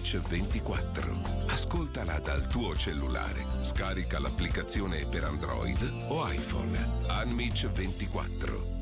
Unmix 24. Ascoltala dal tuo cellulare. Scarica l'applicazione per Android o iPhone. Unmix 24.